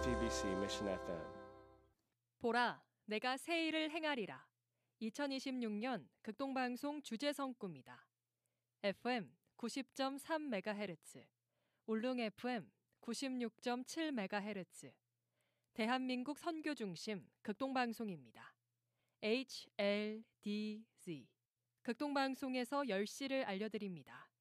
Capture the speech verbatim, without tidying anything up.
씨비씨 Mission 에프엠. 보라, 내가 새 일을 행하리라. 이천이십육 년 극동방송 주제성 꿈이다. 에프엠 구십 점 삼 메가헤르츠, 울릉 에프엠 구십육 점 칠 메가헤르츠, 대한민국 선교 중심 극동방송입니다. 에이치엘디지 극동방송에서 열 시를 알려드립니다.